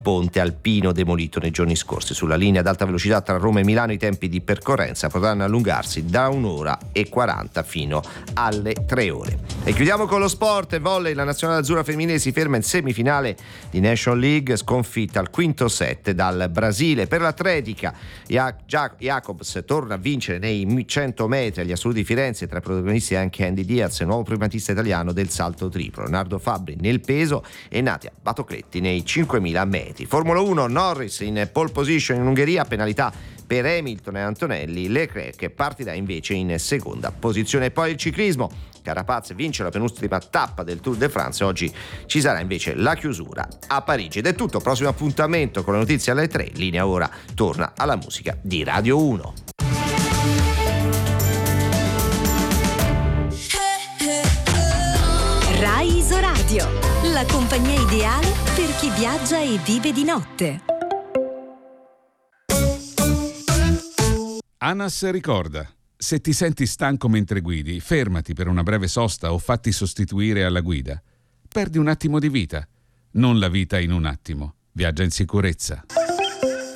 ponte alpino demolito nei giorni scorsi. Sulla linea ad alta velocità tra Roma e Milano i tempi di percorrenza potranno allungarsi da 1:40 fino alle 3 ore. E chiudiamo con lo sport e volley. La nazionale azzurra femminile si ferma in semifinale di National League, sconfitta al quinto set dal Brasile. Per l'atletica Jacobs torna a vincere nei 100 metri agli assoluti Firenze. Tra i protagonisti anche Andy Diaz, nuovo primatista italiano del salto triplo, Leonardo Fabbri nel peso e Natia Batocletti nei 5.000 metri. Formula 1, Norris in pole position in Ungheria, penalità per Hamilton e Antonelli, Leclerc partirà invece in seconda posizione. E poi il ciclismo, Carapaz vince la penultima tappa del Tour de France, oggi ci sarà invece la chiusura a Parigi. Ed è tutto, prossimo appuntamento con le notizie alle 3, linea ora torna alla musica di Radio 1. Rai Isoradio, la compagnia ideale per chi viaggia e vive di notte. ANAS ricorda: se ti senti stanco mentre guidi, fermati per una breve sosta o fatti sostituire alla guida. Perdi un attimo di vita, non la vita in un attimo. Viaggia in sicurezza.